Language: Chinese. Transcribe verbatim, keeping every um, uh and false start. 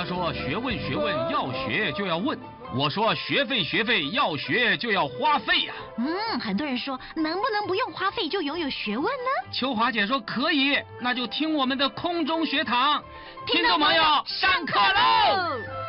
家说学问学问要学就要问，我说学费学费要学就要花费呀、啊。 嗯，很多人说能不能不用花费就拥有学问呢？ 秋华姐说可以，那就听我们的空中学堂，听众朋友上课喽。